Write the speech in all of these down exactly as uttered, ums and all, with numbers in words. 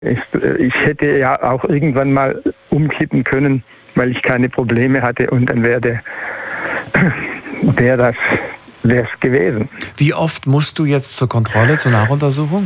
Ich, ich hätte ja auch irgendwann mal umkippen können, weil ich keine Probleme hatte und dann wäre der, der das wäre es gewesen. Wie oft musst du jetzt zur Kontrolle, zur Nachuntersuchung?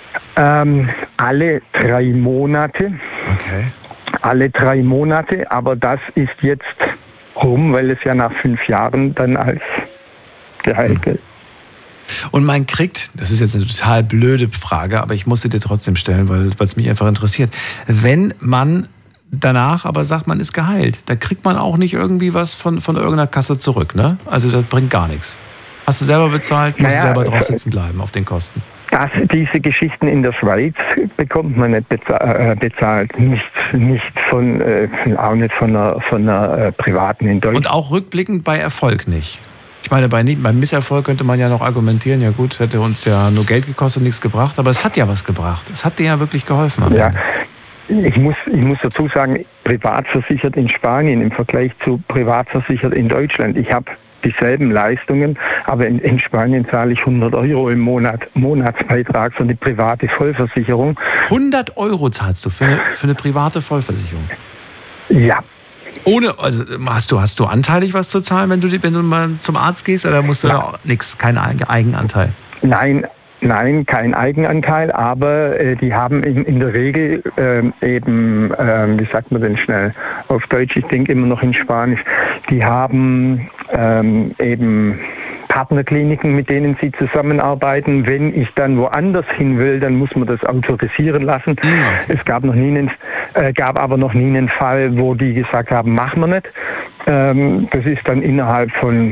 Ähm, alle drei Monate. Okay. Alle drei Monate, aber das ist jetzt rum, weil es ja nach fünf Jahren dann als geheilt gilt. Und man kriegt, das ist jetzt eine total blöde Frage, aber ich muss sie dir trotzdem stellen, weil es mich einfach interessiert. Wenn man danach aber sagt, man ist geheilt, da kriegt man auch nicht irgendwie was von, von irgendeiner Kasse zurück, ne? Also das bringt gar nichts. Hast du selber bezahlt, musst naja, du selber drauf sitzen bleiben auf den Kosten. Das, diese Geschichten in der Schweiz bekommt man nicht bezahlt. Nicht, nicht von, auch nicht von einer, von einer privaten in Deutschland. Und auch rückblickend bei Erfolg nicht. Ich meine, bei, beim Misserfolg könnte man ja noch argumentieren, ja gut, hätte uns ja nur Geld gekostet, nichts gebracht, aber es hat ja was gebracht. Es hat dir ja wirklich geholfen. Am ja, Ende. ich muss, ich muss dazu sagen, privat versichert in Spanien im Vergleich zu privat versichert in Deutschland. Ich habe dieselben Leistungen, aber in, in Spanien zahle ich hundert Euro im Monat, Monatsbeitrag für eine private Vollversicherung. hundert Euro zahlst du für eine, für eine private Vollversicherung? Ja. Ohne, also hast du, hast du anteilig was zu zahlen, wenn du, wenn du mal zum Arzt gehst, oder musst du ja. nichts, keinen Eigenanteil? Nein, nein, kein Eigenanteil, aber äh, die haben in, in der Regel äh, eben, äh, wie sagt man denn schnell auf Deutsch, ich denke immer noch in Spanisch, die haben ähm, eben Partnerkliniken, mit denen sie zusammenarbeiten. Wenn ich dann woanders hin will, dann muss man das autorisieren lassen. Okay. Es gab noch nie einen, äh, gab aber noch nie einen Fall, wo die gesagt haben, machen wir nicht. Ähm, das ist dann innerhalb von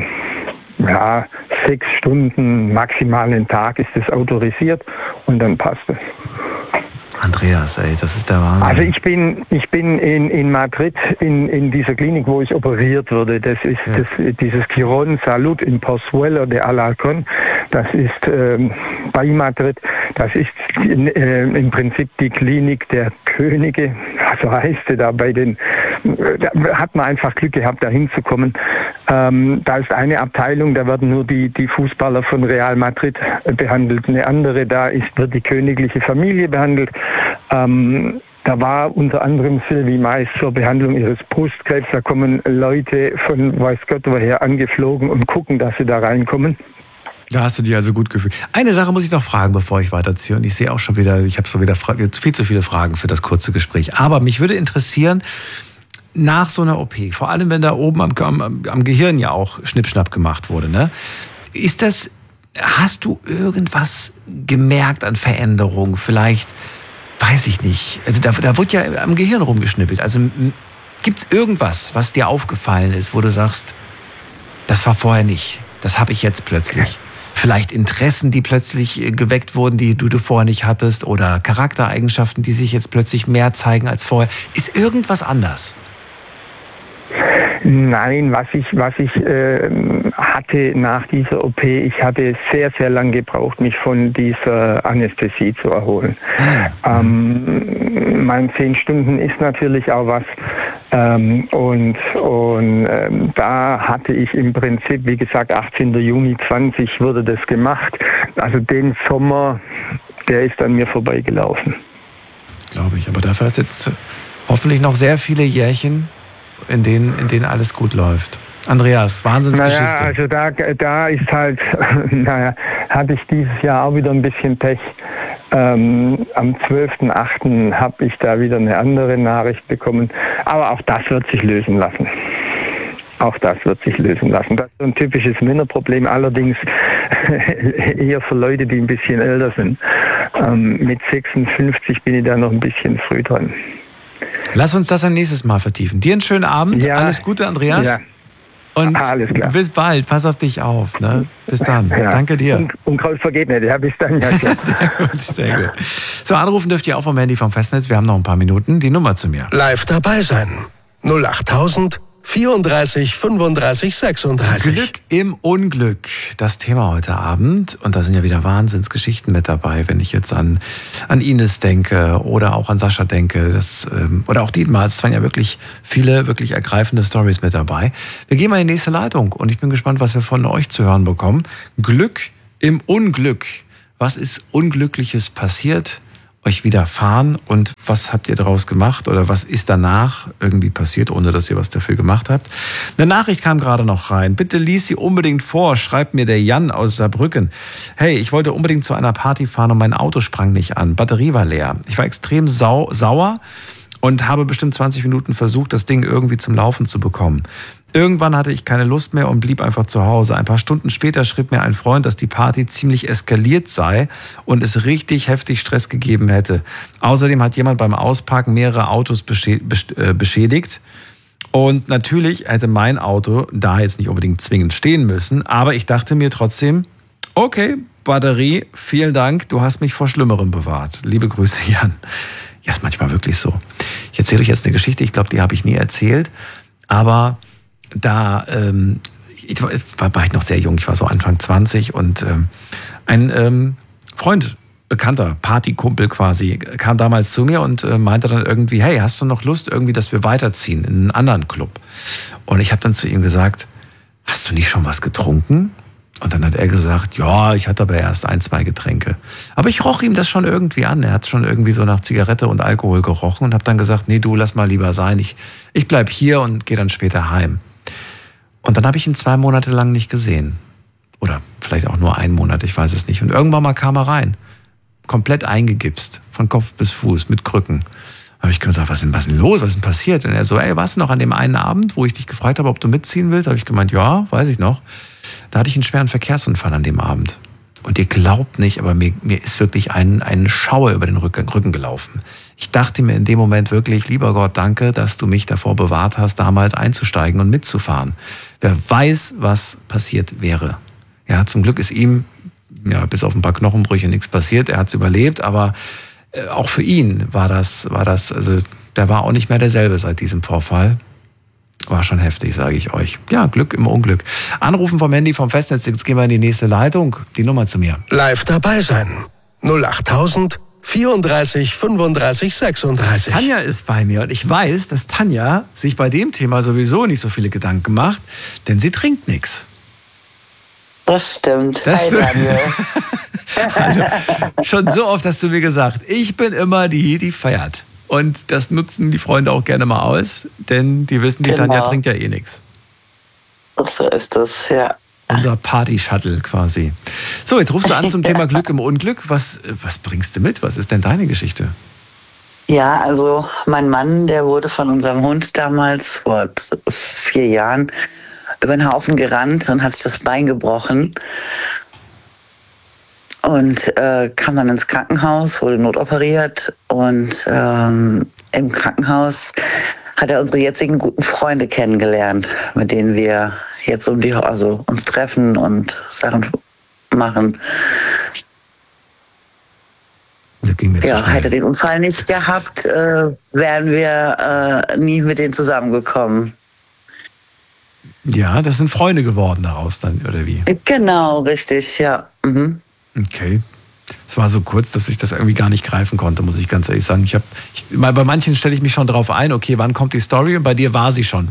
ja, sechs Stunden, maximal einen Tag ist das autorisiert und dann passt es. Andreas, ey, das ist der Wahnsinn. Also ich bin, ich bin in, in Madrid in, in dieser Klinik, wo ich operiert wurde. Das ist ja. das, dieses Quirón Salud in Pozuelo de Alarcón. Das ist ähm, bei Madrid. Das ist äh, im Prinzip die Klinik der Könige. So heißt sie da bei den. Da hat man einfach Glück gehabt, da hinzukommen. Ähm, da ist eine Abteilung, da werden nur die, die Fußballer von Real Madrid behandelt. Eine andere, da ist, wird die königliche Familie behandelt. Ähm, da war unter anderem Sylvie Mais zur Behandlung ihres Brustkrebs. Da kommen Leute von weiß Gott woher angeflogen und gucken, dass sie da reinkommen. Da hast du dich also gut gefühlt. Eine Sache muss ich noch fragen, bevor ich weiterziehe. Und ich sehe auch schon wieder, ich habe schon wieder viel zu viele Fragen für das kurze Gespräch. Aber mich würde interessieren, nach so einer O P, vor allem wenn da oben am, am, am Gehirn ja auch Schnippschnapp gemacht wurde, ne? Ist das, hast du irgendwas gemerkt an Veränderungen? Vielleicht, weiß ich nicht. Also da, da wird ja am Gehirn rumgeschnippelt. Also gibt es irgendwas, was dir aufgefallen ist, wo du sagst, das war vorher nicht, das habe ich jetzt plötzlich? Vielleicht Interessen, die plötzlich geweckt wurden, die du, du vorher nicht hattest, oder Charaktereigenschaften, die sich jetzt plötzlich mehr zeigen als vorher. Ist irgendwas anders? Nein, was ich, was ich äh, hatte nach dieser O P, ich hatte sehr, sehr lange gebraucht, mich von dieser Anästhesie zu erholen. Ah. Ähm, mein zehn Stunden ist natürlich auch was. Ähm, und und ähm, da hatte ich im Prinzip, wie gesagt, achtzehnten Juni zwanzig wurde das gemacht. Also den Sommer, der ist an mir vorbeigelaufen. Glaube ich, aber dafür ist jetzt hoffentlich noch sehr viele Jährchen, in denen, in denen alles gut läuft. Andreas, Wahnsinnsgeschichte. Naja, also da, da ist halt, naja, hatte ich dieses Jahr auch wieder ein bisschen Pech. Ähm, am zwölften achten habe ich da wieder eine andere Nachricht bekommen. Aber auch das wird sich lösen lassen. Auch das wird sich lösen lassen. Das ist ein typisches Männerproblem, allerdings eher für Leute, die ein bisschen älter sind. Ähm, mit sechsundfünfzig bin ich da noch ein bisschen früh dran. Lass uns das ein nächstes Mal vertiefen. Dir einen schönen Abend. Ja. Alles Gute, Andreas. Ja. Und alles klar. Bis bald. Pass auf dich auf. Ne? Bis dann. Ja. Danke dir. Und, und Kraut vergeht nicht. Ja, bis dann. Ja, sehr gut, sehr gut. So, anrufen dürft ihr auch vom Handy vom Festnetz. Wir haben noch ein paar Minuten. Die Nummer zu mir. Live dabei sein. null acht tausend vierunddreißig fünfunddreißig sechsunddreißig. Glück im Unglück, das Thema heute Abend. Und da sind ja wieder Wahnsinnsgeschichten mit dabei, wenn ich jetzt an, an Ines denke oder auch an Sascha denke. Das, ähm, oder auch Dietmar. Es waren ja wirklich viele, wirklich ergreifende Storys mit dabei. Wir gehen mal in die nächste Leitung und ich bin gespannt, was wir von euch zu hören bekommen. Glück im Unglück. Was ist Unglückliches passiert? euch widerfahren und was habt ihr daraus gemacht oder was ist danach irgendwie passiert, ohne dass ihr was dafür gemacht habt? Eine Nachricht kam gerade noch rein. Bitte lies sie unbedingt vor, schreibt mir der Jan aus Saarbrücken. Hey, ich wollte unbedingt zu einer Party fahren und mein Auto sprang nicht an. Batterie war leer. Ich war extrem sau- sauer und habe bestimmt zwanzig Minuten versucht, das Ding irgendwie zum Laufen zu bekommen. Irgendwann hatte ich keine Lust mehr und blieb einfach zu Hause. Ein paar Stunden später schrieb mir ein Freund, dass die Party ziemlich eskaliert sei und es richtig heftig Stress gegeben hätte. Außerdem hat jemand beim Ausparken mehrere Autos beschädigt. Und natürlich hätte mein Auto da jetzt nicht unbedingt zwingend stehen müssen. Aber ich dachte mir trotzdem, okay, Batterie, vielen Dank, du hast mich vor Schlimmerem bewahrt. Liebe Grüße, Jan. Ja, ist manchmal wirklich so. Ich erzähle euch jetzt eine Geschichte, ich glaube, die habe ich nie erzählt. Aber da ähm, ich war, war ich noch sehr jung, ich war so Anfang zwanzig und ähm, ein ähm, Freund, Bekannter, Partykumpel quasi, kam damals zu mir und äh, meinte dann irgendwie, hey, hast du noch Lust irgendwie, dass wir weiterziehen in einen anderen Club? Und ich habe dann zu ihm gesagt, hast du nicht schon was getrunken? Und dann hat er gesagt, ja, ich hatte aber erst ein, zwei Getränke. Aber ich roch ihm das schon irgendwie an. Er hat schon irgendwie so nach Zigarette und Alkohol gerochen und habe dann gesagt, nee, du, lass mal lieber sein. Ich, ich bleib hier und gehe dann später heim. Und dann habe ich ihn zwei Monate lang nicht gesehen. Oder vielleicht auch nur einen Monat, ich weiß es nicht. Und irgendwann mal kam er rein. Komplett eingegipst, von Kopf bis Fuß, mit Krücken. Da habe ich gesagt, was ist denn, was ist denn los, was ist denn passiert? Und er so, ey, warst du noch an dem einen Abend, wo ich dich gefragt habe, ob du mitziehen willst? Da habe ich gemeint, ja, weiß ich noch. Da hatte ich einen schweren Verkehrsunfall an dem Abend. Und ihr glaubt nicht, aber mir, mir ist wirklich ein, ein Schauer über den Rücken, Rücken gelaufen. Ich dachte mir in dem Moment wirklich, lieber Gott, danke, dass du mich davor bewahrt hast, damals einzusteigen und mitzufahren. Wer weiß, was passiert wäre. Ja, zum Glück ist ihm, ja, bis auf ein paar Knochenbrüche nichts passiert. Er hat es überlebt, aber äh, auch für ihn war das, war das, also der war auch nicht mehr derselbe seit diesem Vorfall. War schon heftig, sage ich euch. Ja, Glück im Unglück. Anrufen vom Handy vom Festnetz, jetzt gehen wir in die nächste Leitung. Die Nummer zu mir. Live dabei sein. null achttausend vierunddreißig fünfunddreißig sechsunddreißig. Tanja ist bei mir und ich weiß, dass Tanja sich bei dem Thema sowieso nicht so viele Gedanken macht, denn sie trinkt nichts. Das stimmt. Das Hi, stimmt. Daniel. Also, schon so oft hast du mir gesagt, ich bin immer die, die feiert. Und das nutzen die Freunde auch gerne mal aus, denn die wissen, die Genau. Tanja trinkt ja eh nichts. So ist das, ja. Unser Party-Shuttle quasi. So, jetzt rufst du an zum Thema Glück im Unglück. Was, was bringst du mit? Was ist denn deine Geschichte? Ja, also mein Mann, der wurde von unserem Hund damals vor vier Jahren über den Haufen gerannt und hat sich das Bein gebrochen. Und äh, kam dann ins Krankenhaus, wurde notoperiert und ähm, im Krankenhaus hat er unsere jetzigen guten Freunde kennengelernt, mit denen wir jetzt um die, also uns treffen und Sachen machen. Ja, hätte den Unfall nicht gehabt, äh, wären wir äh, nie mit denen zusammengekommen. Ja, das sind Freunde geworden daraus dann, oder wie? Genau, richtig, ja. Mhm. Okay. Es war so kurz, dass ich das irgendwie gar nicht greifen konnte, muss ich ganz ehrlich sagen. Ich hab, ich, bei manchen stelle ich mich schon drauf ein, okay, wann kommt die Story? Und bei dir war sie schon.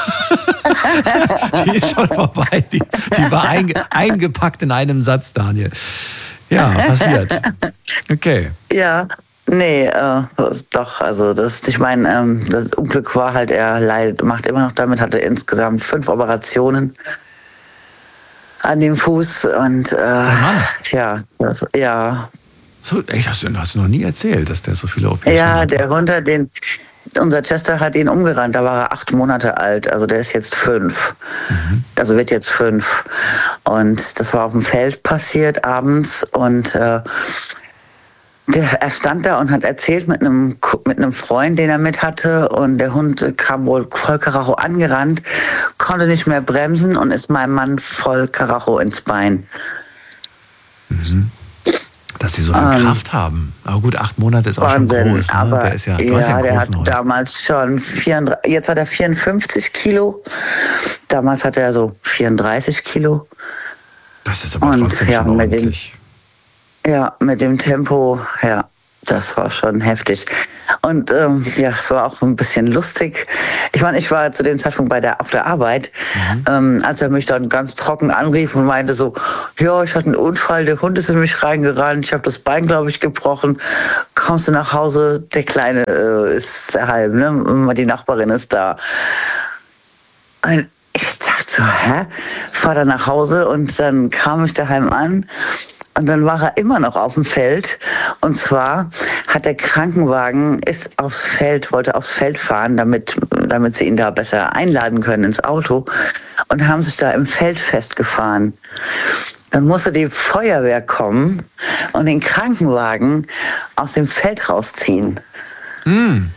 Die ist schon vorbei. Die, die war einge, eingepackt in einem Satz, Daniel. Ja, passiert. Okay. Ja, nee, äh, doch, also das, ich meine, ähm, das Unglück war halt, er leidet, macht immer noch damit, hatte insgesamt fünf Operationen an dem Fuß und äh, ja, das, ja. So, echt, hast du, hast du noch nie erzählt, dass der so viele Operationen Ja, hat? der Hund hat den, unser Chester hat ihn umgerannt, da war er acht Monate alt, also der ist jetzt fünf. Mhm. Also wird jetzt fünf. Und das war auf dem Feld passiert abends und äh, der, er stand da und hat erzählt mit einem, mit einem Freund, den er mit hatte, und der Hund kam wohl voll Karacho angerannt, konnte nicht mehr bremsen und ist meinem Mann voll Karacho ins Bein. Mhm. Dass sie so viel ähm, Kraft haben. Aber gut, acht Monate ist auch Wahnsinn, schon groß. Ne? Aber der ist ja, ja, ja der hat Hund. damals schon, vierunddreißig, jetzt hat er vierundfünfzig Kilo. Damals hatte er so vierunddreißig Kilo. Das ist aber und trotzdem ja, schon mit ordentlich. dem, ja, mit dem Tempo, ja, das war schon heftig. Und ähm, ja, es war auch ein bisschen lustig. Ich meine, ich war zu dem Zeitpunkt bei der, auf der Arbeit, mhm. ähm, als er mich dann ganz trocken anrief und meinte so, ja, ich hatte einen Unfall, der Hund ist in mich reingerannt, ich habe das Bein, glaube ich, gebrochen. Kommst du nach Hause? Der Kleine äh, ist halb, ne? Die Nachbarin ist da. Und ich dachte so, hä? Fahr dann nach Hause und dann kam ich daheim an und dann war er immer noch auf dem Feld. Und zwar hat der Krankenwagen ist aufs Feld, wollte aufs Feld fahren, damit, damit sie ihn da besser einladen können ins Auto und haben sich da im Feld festgefahren. Dann musste die Feuerwehr kommen und den Krankenwagen aus dem Feld rausziehen. Hm.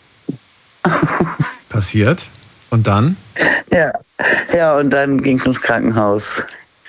Passiert. Und dann? Ja, ja, und dann ging es ins Krankenhaus.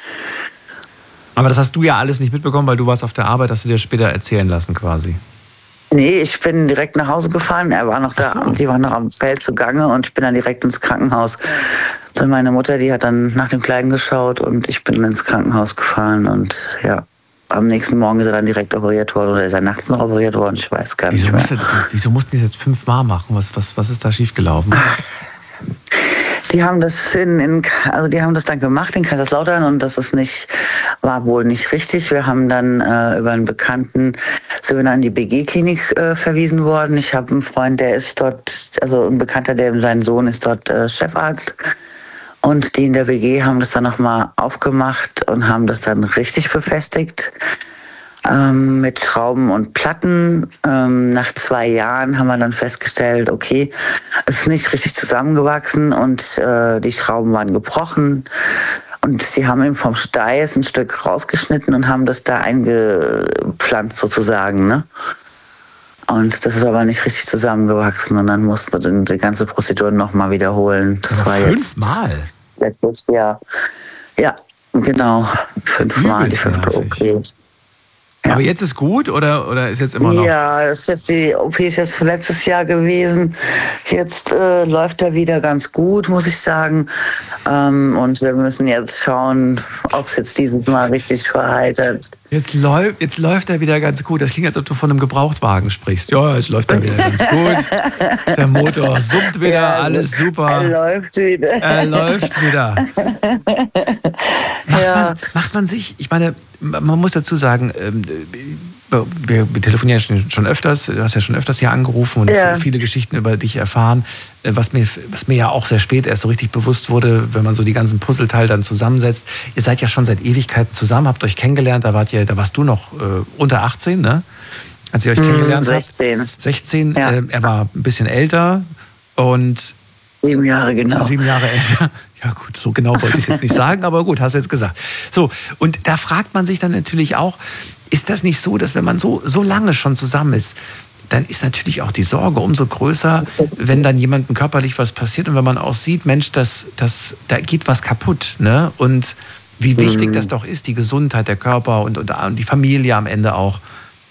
Aber das hast du ja alles nicht mitbekommen, weil du warst auf der Arbeit, hast du dir später erzählen lassen quasi. Nee, ich bin direkt nach Hause gefahren. Er war noch da, so. Die waren noch am Feld zugange und ich bin dann direkt ins Krankenhaus. Dann meine Mutter, die hat dann nach dem Kleinen geschaut und ich bin ins Krankenhaus gefahren und ja. Am nächsten Morgen ist er dann direkt operiert worden oder ist er nachts noch operiert worden, ich weiß gar nicht wieso mehr. Musste, wieso mussten die das jetzt fünfmal machen? Was, was, was ist da schiefgelaufen? Die haben das in, in, also die haben das dann gemacht in Kaiserslautern und das ist nicht, war wohl nicht richtig. Wir haben dann äh, über einen Bekannten, sind wir dann in die B G-Klinik äh, verwiesen worden. Ich habe einen Freund, der ist dort, also ein Bekannter, der sein Sohn ist dort äh, Chefarzt. Und die in der W G haben das dann nochmal aufgemacht und haben das dann richtig befestigt ähm, mit Schrauben und Platten. Ähm, nach zwei Jahren haben wir dann festgestellt, okay, es ist nicht richtig zusammengewachsen und äh, die Schrauben waren gebrochen. Und sie haben ihm vom Steiß ein Stück rausgeschnitten und haben das da eingepflanzt sozusagen, ne? Und das ist aber nicht richtig zusammengewachsen und dann mussten wir die ganze Prozedur nochmal wiederholen. Das war jetzt fünfmal? Letztes Jahr. Ja, genau. Fünfmal die fünfte O P. Ja. Aber jetzt ist gut oder, oder ist jetzt immer noch? Ja, das ist jetzt die O P ist jetzt für letztes Jahr gewesen. Jetzt äh, läuft er wieder ganz gut, muss ich sagen. Ähm, und wir müssen jetzt schauen, ob es jetzt dieses Mal richtig verheitert. Jetzt, läuft, jetzt läuft er wieder ganz gut. Das klingt, als ob du von einem Gebrauchtwagen sprichst. Ja, jetzt läuft er wieder ganz gut. Der Motor summt wieder, ja, alles super. Er läuft wieder. Er läuft wieder. Macht, ja. man, macht man sich, ich meine, man muss dazu sagen, wir, wir telefonieren ja schon öfters, du hast ja schon öfters hier angerufen und ja. viele Geschichten über dich erfahren, was mir, was mir ja auch sehr spät erst so richtig bewusst wurde, wenn man so die ganzen Puzzleteile dann zusammensetzt. Ihr seid ja schon seit Ewigkeiten zusammen, habt euch kennengelernt, da wart ihr, da warst du noch äh, unter achtzehn, ne? Als ihr euch kennengelernt habt. sechzehn. sechzehn, ja. äh, er war ein bisschen älter und sieben Jahre, genau. Sieben Jahre älter. Ja gut, so genau wollte ich es jetzt nicht sagen, aber gut, hast du jetzt gesagt. So, und da fragt man sich dann natürlich auch, ist das nicht so, dass wenn man so, so lange schon zusammen ist, dann ist natürlich auch die Sorge umso größer, wenn dann jemandem körperlich was passiert und wenn man auch sieht, Mensch, das, das, da geht was kaputt, ne? Und wie wichtig mhm. das doch ist, die Gesundheit, der Körper und, und, und die Familie am Ende auch.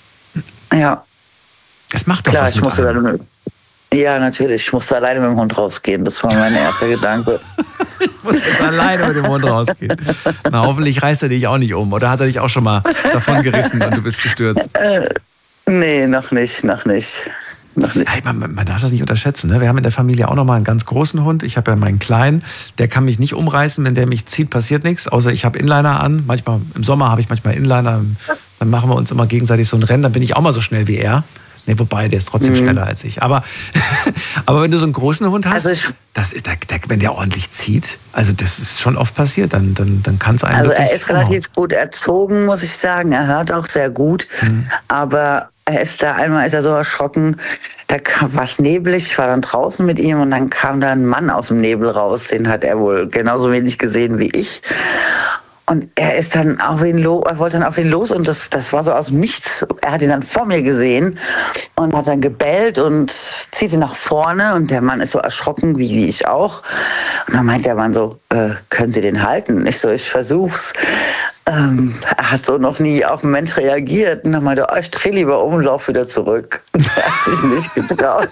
Ja. Das macht doch Klar, was ich mit musste einem. dann Ja, natürlich. Ich musste alleine mit dem Hund rausgehen. Das war mein erster Gedanke. Ich muss jetzt alleine mit dem Hund rausgehen. Na, hoffentlich reißt er dich auch nicht um. Oder hat er dich auch schon mal davon gerissen und du bist gestürzt? Äh, nee, noch nicht, noch nicht. Noch nicht. Ja, man, man darf das nicht unterschätzen. Ne? Wir haben in der Familie auch noch mal einen ganz großen Hund. Ich habe ja meinen Kleinen. Der kann mich nicht umreißen. Wenn der mich zieht, passiert nichts. Außer ich habe Inliner an. Manchmal im Sommer habe ich manchmal Inliner. Dann machen wir uns immer gegenseitig so ein Rennen. Dann bin ich auch mal so schnell wie er. Nee, wobei, der ist trotzdem mhm. schneller als ich. Aber, aber wenn du so einen großen Hund hast, also ich, das ist, der, der, wenn der ordentlich zieht, also das ist schon oft passiert, dann, dann, dann kann es einem Also wirklich er ist relativ gut erzogen, muss ich sagen. Er hört auch sehr gut. Mhm. Aber er ist da, einmal ist er so erschrocken, da war es neblig, ich war dann draußen mit ihm und dann kam da ein Mann aus dem Nebel raus. Den hat er wohl genauso wenig gesehen wie ich. Und er ist dann auf ihn los, er wollte dann auf ihn los und das, das war so aus dem Nichts. Er hat ihn dann vor mir gesehen und hat dann gebellt und zieht ihn nach vorne und der Mann ist so erschrocken, wie, wie ich auch. Und dann meint der Mann so, äh, können Sie den halten? Ich so, ich versuch's. Ähm, er hat so noch nie auf einen Mensch reagiert. Und dann meinte er, oh, ich dreh lieber um und lauf wieder zurück. Und er hat sich nicht getraut.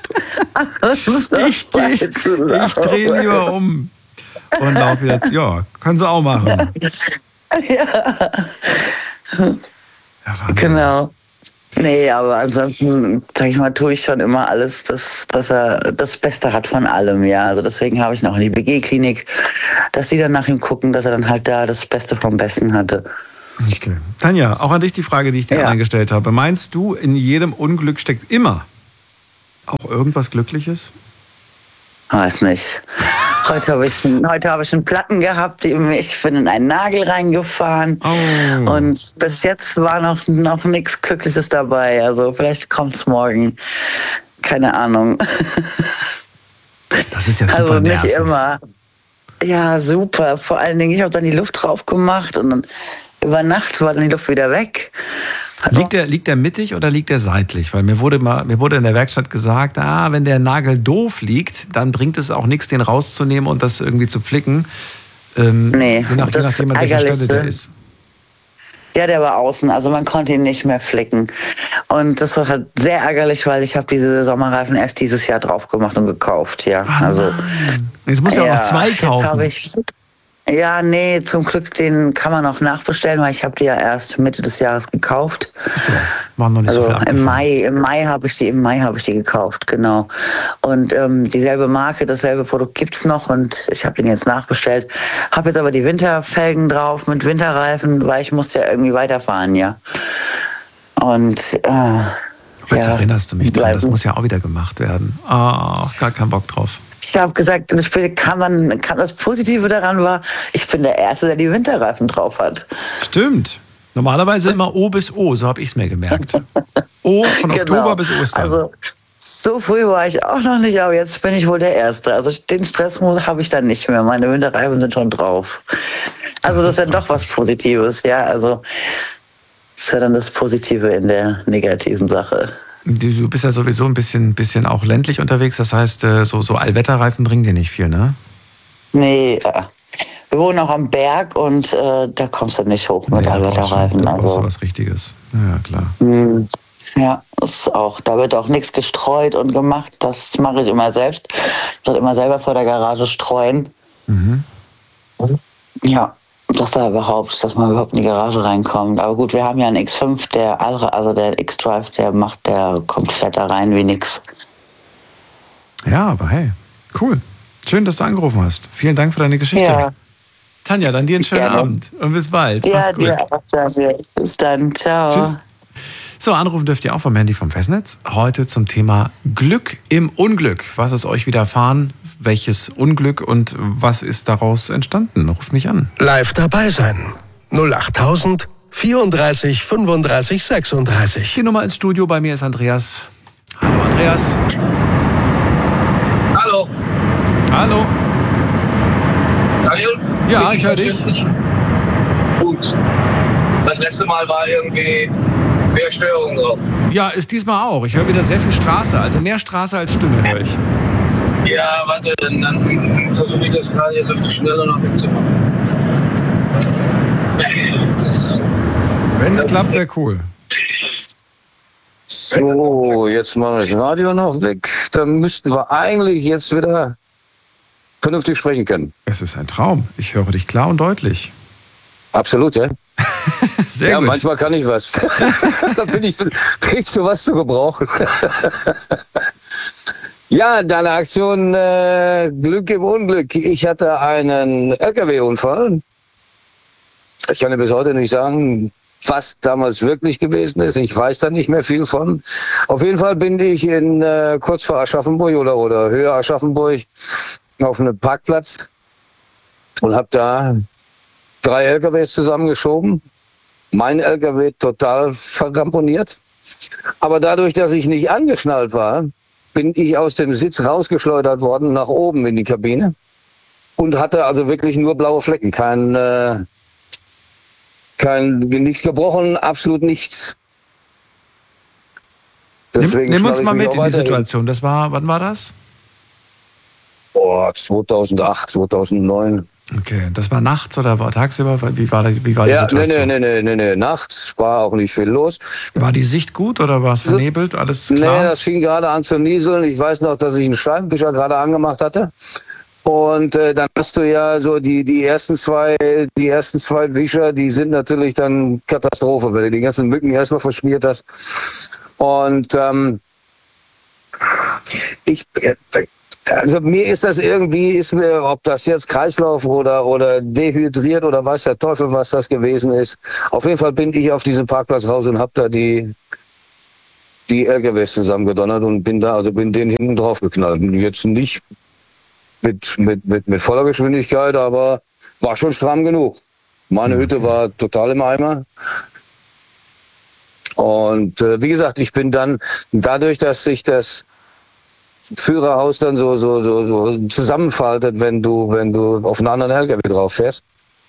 ich ich, ich dreh lieber um und lauf wieder zurück. Ja, können Sie auch machen. Ja. Ja, genau. Nee, aber ansonsten, sag ich mal, tue ich schon immer alles, dass, dass er das Beste hat von allem, ja. Also deswegen habe ich noch in die B G-Klinik, dass die dann nach ihm gucken, dass er dann halt da das Beste vom Besten hatte. Okay. Tanja, auch an dich die Frage, die ich dir ja. eingestellt habe. Meinst du, in jedem Unglück steckt immer auch irgendwas Glückliches? Weiß nicht. Heute habe ich, heute habe ich einen Platten gehabt, ich bin in einen Nagel reingefahren oh. und bis jetzt war noch, noch nichts Glückliches dabei. Also vielleicht kommt es morgen. Keine Ahnung. Das ist ja super Also nicht nervig. immer. Ja, super. Vor allen Dingen, ich habe dann die Luft drauf gemacht und dann über Nacht war dann die Luft wieder weg. Liegt der, liegt der mittig oder liegt der seitlich? Weil mir wurde, mal, mir wurde in der Werkstatt gesagt, ah, wenn der Nagel doof liegt, dann bringt es auch nichts, den rauszunehmen und das irgendwie zu flicken. Ähm, nee, je nach, das je nachdem, an welcher Stelle der ist. Ja, der war außen, also man konnte ihn nicht mehr flicken. Und das war halt sehr ärgerlich, weil ich habe diese Sommerreifen erst dieses Jahr drauf gemacht und gekauft, ja. Ah, also jetzt muss ja auch ja, noch zwei kaufen. Jetzt ich, ja, nee, zum Glück, den kann man noch nachbestellen, weil ich habe die ja erst Mitte des Jahres gekauft. Waren noch nicht also so viel im Mai, im Mai habe ich die, im Mai habe ich die gekauft, genau. Und ähm, dieselbe Marke, dasselbe Produkt gibt's noch und ich habe den jetzt nachbestellt. Habe jetzt aber die Winterfelgen drauf mit Winterreifen, weil ich musste ja irgendwie weiterfahren, ja. Und äh, Jetzt ja, erinnerst du mich dran, bleiben. Das muss ja auch wieder gemacht werden. Ah, gar keinen Bock drauf. Ich habe gesagt, das kann man, kann das Positive daran war, ich bin der Erste, der die Winterreifen drauf hat. Stimmt. Normalerweise immer O bis O, so habe ich es mir gemerkt. O von Genau. Oktober bis Ostern. Also so früh war ich auch noch nicht, aber jetzt bin ich wohl der Erste. Also den Stressmodus habe ich dann nicht mehr. Meine Winterreifen sind schon drauf. Also das, das ist ja doch was Positives, ja. Also das ist ja dann das Positive in der negativen Sache. Du bist ja sowieso ein bisschen, bisschen auch ländlich unterwegs, das heißt, so, so Allwetterreifen bringen dir nicht viel, ne? Nee, wir wohnen auch am Berg und äh, da kommst du nicht hoch mit nee, Allwetterreifen. Da brauchst du also. was Richtiges. Ja, klar. Mm, ja, das ist auch, da wird auch nichts gestreut und gemacht, das mache ich immer selbst. Ich werde immer selber vor der Garage streuen. Mhm. Ja. Dass da überhaupt, dass man überhaupt in die Garage reinkommt. Aber gut, wir haben ja einen X fünf, der also der X-Drive, der macht, der kommt fett da rein wie nix. Ja, aber hey, cool. Schön, dass du angerufen hast. Vielen Dank für deine Geschichte. Ja. Tanja, dann dir einen schönen Gerne. Abend und bis bald. Ja, dir auch. Danke. Bis dann. Ciao. Tschüss. So, anrufen dürft ihr auch vom Handy vom Festnetz. Heute zum Thema Glück im Unglück. Was ist euch widerfahren? Welches Unglück und was ist daraus entstanden? Ruft mich an. Live dabei sein. null acht tausend vierunddreißig fünfunddreißig sechsunddreißig. Die Nummer ins Studio, bei mir ist Andreas. Hallo Andreas. Hallo. Hallo. Daniel? Ja, ich höre dich. Gut. Das letzte Mal war irgendwie mehr Störung drauf. Ja, ist diesmal auch. Ich höre wieder sehr viel Straße, also mehr Straße als Stimme höre ich. Ja, warte, dann, dann versuche ich das gerade jetzt auf die Schnelle noch wegzumachen. Wenn es klappt, wäre cool. So, jetzt mache ich das Radio noch weg. Dann müssten wir eigentlich jetzt wieder vernünftig sprechen können. Es ist ein Traum. Ich höre dich klar und deutlich. Absolut, ja? Sehr ja, gut. manchmal kann ich was. Da bin ich, bin ich zu was zu gebrauchen. Ja, deine Aktion äh, Glück im Unglück. Ich hatte einen L K W-Unfall. Ich kann dir bis heute nicht sagen, was damals wirklich gewesen ist. Ich weiß da nicht mehr viel von. Auf jeden Fall bin ich in äh, kurz vor Aschaffenburg oder, oder höher Aschaffenburg auf einem Parkplatz und habe da drei L K Ws zusammengeschoben. Mein L K W total verramponiert. Aber dadurch, dass ich nicht angeschnallt war, bin ich aus dem Sitz rausgeschleudert worden, nach oben in die Kabine und hatte also wirklich nur blaue Flecken, kein, äh, kein nichts gebrochen, absolut nichts. Deswegen nimm, nimm uns mal mit in die Situation. Das war, wann war das? Oh, zweitausendacht, zweitausendneun. Okay, das war nachts oder war tagsüber? Wie war, die, wie war die ja, Situation? Nee, nee, nee, nee, nee, nachts war auch nicht viel los. War die Sicht gut oder war es vernebelt? Alles klar? Nee, das fing gerade an zu nieseln. Ich weiß noch, dass ich einen Scheibenwischer gerade angemacht hatte Und äh, dann hast du ja so die, die ersten zwei, die ersten zwei Wischer, die sind natürlich dann Katastrophe, weil du die ganzen Mücken erstmal verschmiert hast. Und ähm, ich, also mir ist das irgendwie, ist mir, ob das jetzt Kreislauf oder, oder dehydriert oder weiß der Teufel, was das gewesen ist. Auf jeden Fall bin ich auf diesem Parkplatz raus und hab da die, die L K Ws zusammengedonnert und bin da, also bin den hinten drauf geknallt. Jetzt nicht mit, mit, mit, mit voller Geschwindigkeit, aber war schon stramm genug. Meine Hütte war total im Eimer. Und äh, wie gesagt, ich bin dann, dadurch, dass sich das Führerhaus dann so, so, so, so zusammenfaltet, wenn du, wenn du auf einen anderen L K W drauf fährst,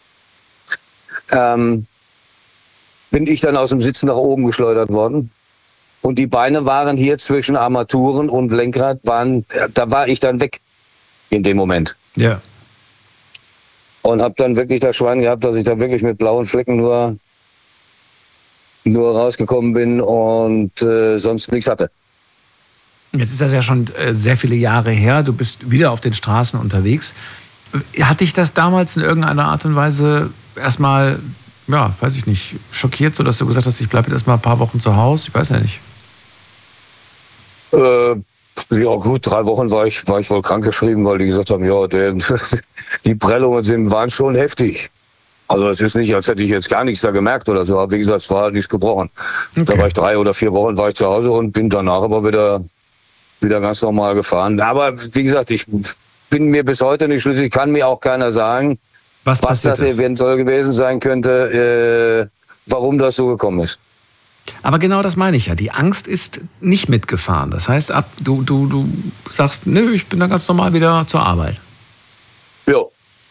ähm, bin ich dann aus dem Sitz nach oben geschleudert worden. Und die Beine waren hier zwischen Armaturen und Lenkrad, waren, da war ich dann weg in dem Moment. Ja. Und habe dann wirklich das Schwein gehabt, dass ich da wirklich mit blauen Flecken nur, nur rausgekommen bin und äh, sonst nichts hatte. Jetzt ist das ja schon äh, sehr viele Jahre her. Du bist wieder auf den Straßen unterwegs. Hat dich das damals in irgendeiner Art und Weise erstmal, ja, weiß ich nicht, schockiert, sodass du gesagt hast, ich bleibe jetzt erstmal ein paar Wochen zu Hause? Ich weiß ja nicht. Äh, ja gut, drei Wochen war ich, war ich wohl krankgeschrieben, weil die gesagt haben, ja, der, die Prellungen sind, waren schon heftig. Also es ist nicht, als hätte ich jetzt gar nichts da gemerkt oder so. Aber wie gesagt, es war nichts gebrochen. Okay. Da war ich drei oder vier Wochen war ich zu Hause und bin danach aber wieder, wieder ganz normal gefahren. Aber wie gesagt, ich bin mir bis heute nicht schlüssig, kann mir auch keiner sagen, was, was das ist. Eventuell gewesen sein könnte, äh, warum das so gekommen ist. Aber genau das meine ich ja. Die Angst ist nicht mitgefahren. Das heißt, ab du, du, du sagst, nö, ich bin dann ganz normal wieder zur Arbeit. Ja.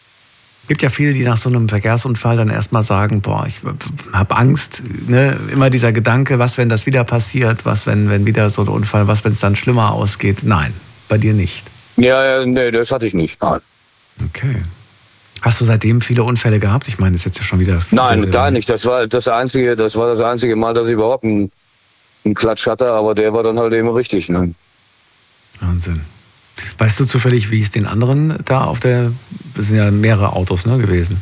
Es gibt ja viele, die nach so einem Verkehrsunfall dann erstmal sagen, boah, ich habe Angst. Ne? Immer dieser Gedanke, was, wenn das wieder passiert? Was, wenn, wenn wieder so ein Unfall, was, wenn es dann schlimmer ausgeht? Nein, bei dir nicht. Ja, ja, nee, das hatte ich nicht. Nein. Okay. Hast du seitdem viele Unfälle gehabt? Ich meine, das ist jetzt ja schon wieder... Nein, sehr, sehr gar lange. nicht. Das war das einzige, das war das einzige Mal, dass ich überhaupt einen, einen Klatsch hatte, aber der war dann halt eben richtig. Ne? Wahnsinn. Weißt du zufällig, wie es den anderen da auf der... Das sind ja mehrere Autos, ne, gewesen.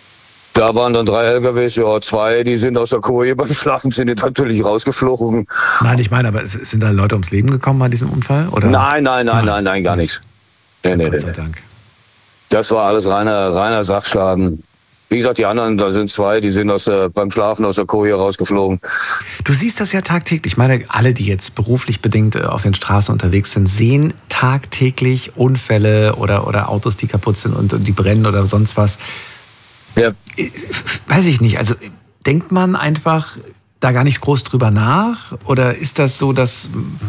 Da waren dann drei L K Ws, ja, zwei, die sind aus der Koje beim Schlafen, sind jetzt natürlich rausgeflogen. Nein, ich meine, aber sind da Leute ums Leben gekommen bei diesem Unfall? Oder? Nein, nein, nein, nein, nein, gar nichts. Nee, nee, Gott sei nee. Dank. Das war alles reiner, reiner Sachschaden. Wie gesagt, die anderen, da sind zwei, die sind aus der, beim Schlafen aus der Koje rausgeflogen. Du siehst das ja tagtäglich. Ich meine, alle, die jetzt beruflich bedingt auf den Straßen unterwegs sind, sehen tagtäglich Unfälle oder, oder Autos, die kaputt sind und, und die brennen oder sonst was. Ja. Weiß ich nicht. Also denkt man einfach da gar nicht groß drüber nach? Oder ist das so, dass...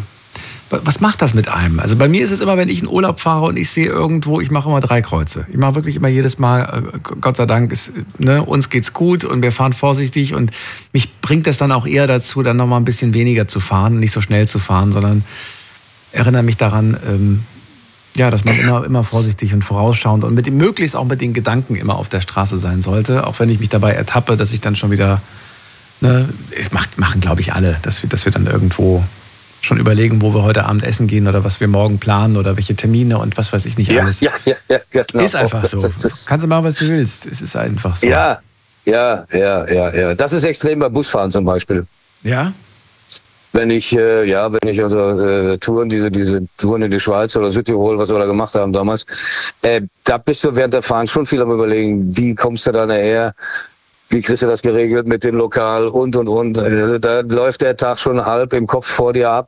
Was macht das mit einem? Also bei mir ist es immer, wenn ich in Urlaub fahre und ich sehe irgendwo, ich mache immer drei Kreuze. Ich mache wirklich immer jedes Mal, Gott sei Dank, ist, ne, uns geht's gut und wir fahren vorsichtig und mich bringt das dann auch eher dazu, dann nochmal ein bisschen weniger zu fahren, nicht so schnell zu fahren, sondern erinnere mich daran, ähm, ja, dass man immer, immer vorsichtig und vorausschauend und mit dem, möglichst auch mit den Gedanken immer auf der Straße sein sollte, auch wenn ich mich dabei ertappe, dass ich dann schon wieder, ne, es macht, machen glaube ich alle, dass wir, dass wir dann irgendwo schon überlegen, wo wir heute Abend essen gehen oder was wir morgen planen oder welche Termine und was weiß ich nicht alles. Ja, ja, ja, ja, genau. Ist einfach so. Kannst du machen, was du willst. Es ist einfach so. Ja, ja, ja, ja, ja. Das ist extrem bei Busfahren zum Beispiel. Ja? Wenn ich, äh, ja, wenn ich also, äh, Touren, diese, diese Touren in die Schweiz oder Südtirol, was wir da gemacht haben damals, äh, da bist du während der Fahren schon viel am Überlegen, wie kommst du da nachher? Wie kriegst du das geregelt mit dem Lokal und, und, und. Da läuft der Tag schon halb im Kopf vor dir ab.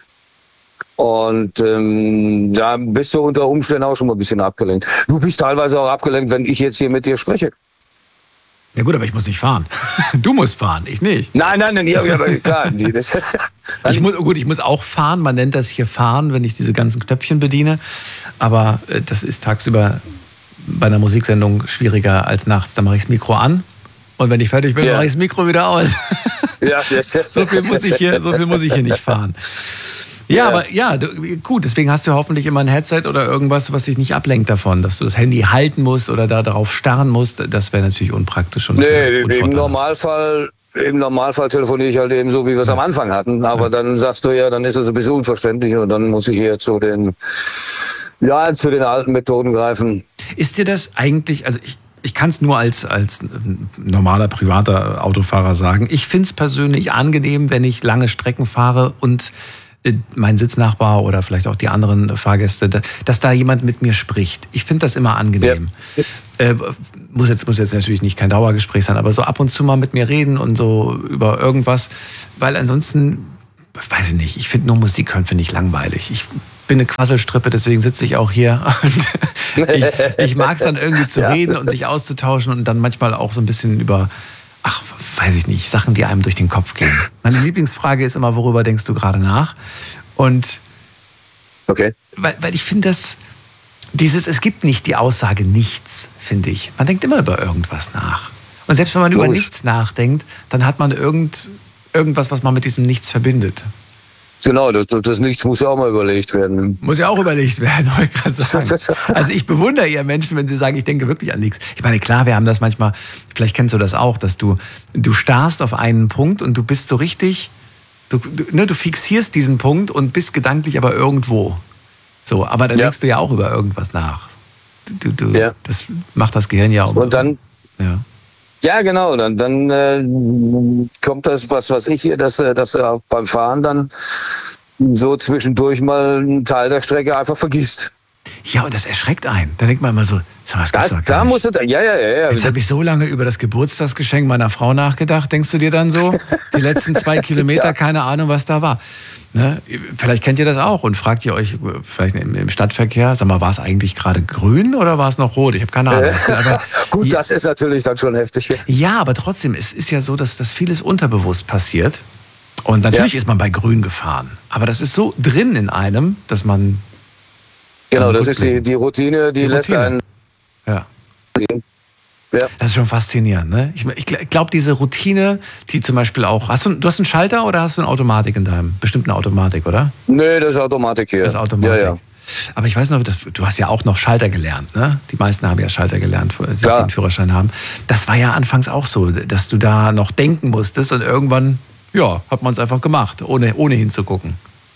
Und ähm, da bist du unter Umständen auch schon mal ein bisschen abgelenkt. Du bist teilweise auch abgelenkt, wenn ich jetzt hier mit dir spreche. Ja gut, aber ich muss nicht fahren. Du musst fahren, ich nicht. Nein, nein, nein, ja, ja, klar. Das, ich muss, gut, ich muss auch fahren. Man nennt das hier fahren, wenn ich diese ganzen Knöpfchen bediene. Aber äh, das ist tagsüber bei einer Musiksendung schwieriger als nachts. Da mache ich das Mikro an. Und wenn ich fertig bin, ja. mache ich das Mikro wieder aus. Ja, so viel muss ich hier, so viel muss ich hier nicht fahren. Ja, ja. aber ja, du, gut, deswegen hast du hoffentlich immer ein Headset oder irgendwas, was dich nicht ablenkt davon, dass du das Handy halten musst oder da darauf starren musst. Das wäre natürlich unpraktisch. Und nee, im Normalfall, im Normalfall telefoniere ich halt eben so, wie wir es ja. am Anfang hatten. Aber ja. dann sagst du ja, dann ist es ein bisschen unverständlich und dann muss ich hier zu den Ja, zu den alten Methoden greifen. Ist dir das eigentlich, also ich, ich kann es nur als, als normaler privater Autofahrer sagen, ich finde es persönlich angenehm, wenn ich lange Strecken fahre und mein Sitznachbar oder vielleicht auch die anderen Fahrgäste, dass da jemand mit mir spricht. Ich finde das immer angenehm. Ja. Äh, muss jetzt, muss jetzt natürlich nicht kein Dauergespräch sein, aber so ab und zu mal mit mir reden und so über irgendwas, weil ansonsten, weiß ich nicht, ich finde nur Musik hören, finde ich langweilig. Ich bin eine Quasselstrippe, deswegen sitze ich auch hier. Und ich ich mag es dann irgendwie zu ja. reden und sich auszutauschen und dann manchmal auch so ein bisschen über, ach, weiß ich nicht, Sachen, die einem durch den Kopf gehen. Meine Lieblingsfrage ist immer, worüber denkst du gerade nach? Und okay. weil, weil ich finde, dass dieses, es gibt nicht die Aussage nichts, finde ich. Man denkt immer über irgendwas nach. Und selbst wenn man Logisch. über nichts nachdenkt, dann hat man irgend, irgendwas, was man mit diesem Nichts verbindet. Genau, das, das Nichts muss ja auch mal überlegt werden. Muss ja auch überlegt werden, wollte ich gerade sagen. Also ich bewundere eher Menschen, wenn sie sagen, ich denke wirklich an nichts. Ich meine, klar, wir haben das manchmal, vielleicht kennst du das auch, dass du, du starrst auf einen Punkt und du bist so richtig, du, du, ne, du fixierst diesen Punkt und bist gedanklich aber irgendwo. So, aber dann ja. denkst du ja auch über irgendwas nach. Du, du, ja. Das macht das Gehirn ja auch. Und dann... Ja. Ja, genau. Dann, dann äh, kommt das, was was ich hier, dass, dass er beim Fahren dann so zwischendurch mal einen Teil der Strecke einfach vergisst. Ja, und das erschreckt einen. Da denkt man immer so, was das, doch da muss es, ja, ja, ja, ja. Jetzt habe ich so lange über das Geburtstagsgeschenk meiner Frau nachgedacht. Denkst du dir dann so, die letzten zwei Kilometer, ja. keine Ahnung, was da war. Ne? Vielleicht kennt ihr das auch und fragt ihr euch vielleicht im Stadtverkehr, sag mal, war es eigentlich gerade grün oder war es noch rot? Ich habe keine Ahnung. Aber gut, das ist natürlich dann schon heftig. Ja, aber trotzdem, es ist ja so, dass das vieles unterbewusst passiert. Und natürlich ja. ist man bei grün gefahren. Aber das ist so drin in einem, dass man... Genau, das ist die, die Routine, die, die lässt Routine. einen... Ja. Ja. Das ist schon faszinierend, ne? Ich, ich glaube, diese Routine, die zum Beispiel auch... Hast du, du hast einen Schalter oder hast du eine Automatik in deinem? Bestimmt eine Automatik, oder? Nee, das ist Automatik hier. Das ist Automatik. Ja, ja. Aber ich weiß noch, das, du hast ja auch noch Schalter gelernt, ne? Die meisten haben ja Schalter gelernt, die Klar. den Führerschein haben. Das war ja anfangs auch so, dass du da noch denken musstest und irgendwann, ja, hat man es einfach gemacht, ohne, ohne hinzugucken.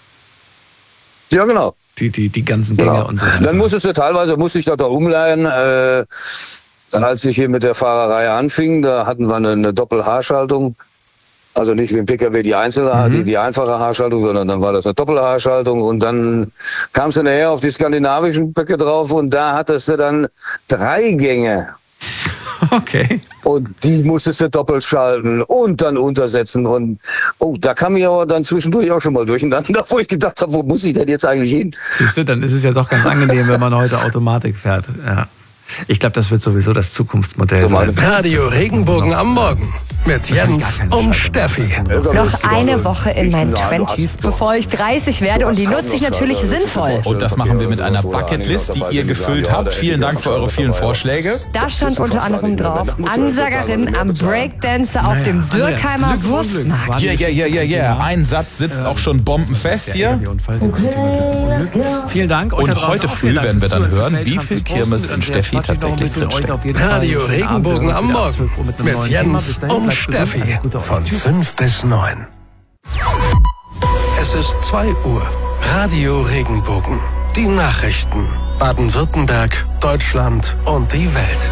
Ja, genau. Die, die, die ganzen Dinge genau. und so weiter. Dann musstest du teilweise, musste ich da, da umleihen, äh, als ich hier mit der Fahrerei anfing, da hatten wir eine, eine Doppel-H-Schaltung. Also nicht wie im P K W die einzelne, mhm. die, die einfache H-Schaltung, sondern dann war das eine Doppel-H-Schaltung. Und dann kamst du nachher auf die skandinavischen Böcke drauf und da hattest du dann drei Gänge. Okay. Und die musstest du doppelt schalten und dann untersetzen. Und oh, da kam ich aber dann zwischendurch auch schon mal durcheinander, wo ich gedacht habe, wo muss ich denn jetzt eigentlich hin? Siehst du, dann ist es ja doch ganz angenehm, wenn man heute Automatik fährt. Ja. Ich glaube, das wird sowieso das Zukunftsmodell sein. Radio Regenbogen am Morgen mit Jens und Steffi. Noch eine Woche in meinen Twenties, bevor ich dreißig werde, und die nutze ich natürlich sinnvoll. Und das machen wir mit einer Bucketlist, die ihr gefüllt habt. Vielen Dank für eure vielen Vorschläge. Da stand unter anderem drauf, Ansagerin am Breakdancer auf dem Dürkheimer Wurstmarkt. Ja, ja, ja, ja, ja. Ein Satz sitzt auch schon bombenfest hier. Vielen Dank. Und heute früh werden wir dann hören, wie viel Kirmes in Steffi tatsächlich drinsteckt. Radio Regenbogen am Morgen mit Jens und Steffi von fünf bis neun. Es ist zwei Uhr. Radio Regenbogen. Die Nachrichten. Baden-Württemberg, Deutschland und die Welt.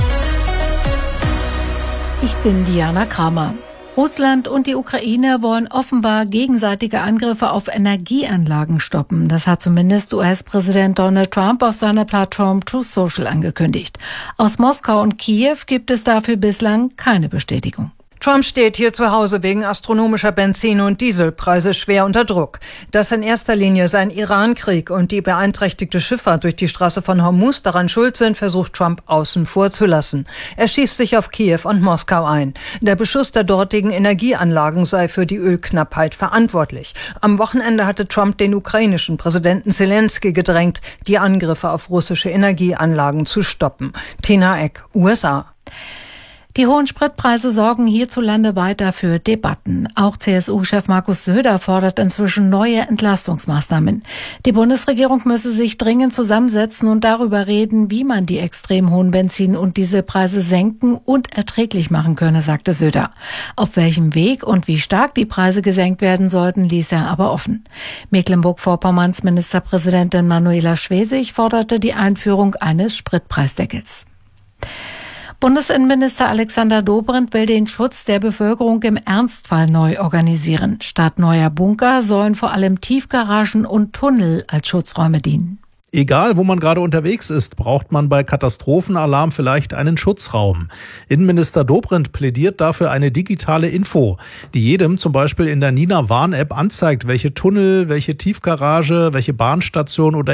Ich bin Diana Kramer. Russland und die Ukraine wollen offenbar gegenseitige Angriffe auf Energieanlagen stoppen. Das hat zumindest U S-Präsident Donald Trump auf seiner Plattform Truth Social angekündigt. Aus Moskau und Kiew gibt es dafür bislang keine Bestätigung. Trump steht hier zu Hause wegen astronomischer Benzin- und Dieselpreise schwer unter Druck. Dass in erster Linie sein Iran-Krieg und die beeinträchtigte Schifffahrt durch die Straße von Hormuz daran schuld sind, versucht Trump außen vor zu lassen. Er schießt sich auf Kiew und Moskau ein. Der Beschuss der dortigen Energieanlagen sei für die Ölknappheit verantwortlich. Am Wochenende hatte Trump den ukrainischen Präsidenten Zelensky gedrängt, die Angriffe auf russische Energieanlagen zu stoppen. Tina Eck, U S A. Die hohen Spritpreise sorgen hierzulande weiter für Debatten. Auch C S U-Chef Markus Söder fordert inzwischen neue Entlastungsmaßnahmen. Die Bundesregierung müsse sich dringend zusammensetzen und darüber reden, wie man die extrem hohen Benzin- und Dieselpreise senken und erträglich machen könne, sagte Söder. Auf welchem Weg und wie stark die Preise gesenkt werden sollten, ließ er aber offen. Mecklenburg-Vorpommerns Ministerpräsidentin Manuela Schwesig forderte die Einführung eines Spritpreisdeckels. Bundesinnenminister Alexander Dobrindt will den Schutz der Bevölkerung im Ernstfall neu organisieren. Statt neuer Bunker sollen vor allem Tiefgaragen und Tunnel als Schutzräume dienen. Egal, wo man gerade unterwegs ist, braucht man bei Katastrophenalarm vielleicht einen Schutzraum. Innenminister Dobrindt plädiert dafür eine digitale Info, die jedem zum Beispiel in der Nina Warn-App anzeigt, welche Tunnel, welche Tiefgarage, welche Bahnstation oder